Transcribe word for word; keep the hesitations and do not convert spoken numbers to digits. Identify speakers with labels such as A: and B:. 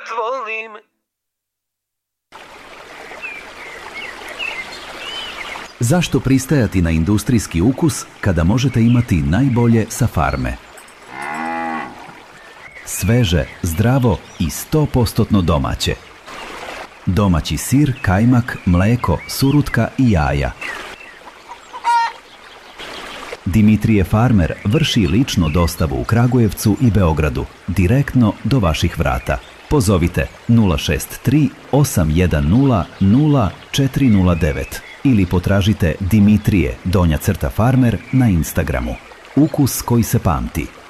A: život volim.
B: Zašto pristajati na industrijski ukus kada možete imati najbolje sa farme? Sveže, zdravo i sto posto domaće. Domaći sir, kajmak, mleko, surutka i jaja. Dimitrije Farmer vrši lično dostavu u Kragujevcu i Beogradu, direktno do vaših vrata. Pozovite nula šest tri osam jedan nula nula četiri nula devet ili potražite Dimitrije donja crta Farmer na Instagramu. Ukus koji se pamti.